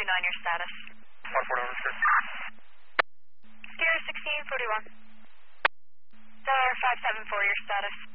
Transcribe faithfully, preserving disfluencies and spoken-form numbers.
two nine, your status. one forty-one, sir. Sierra sixteen forty-one. Tower five seven four, your status.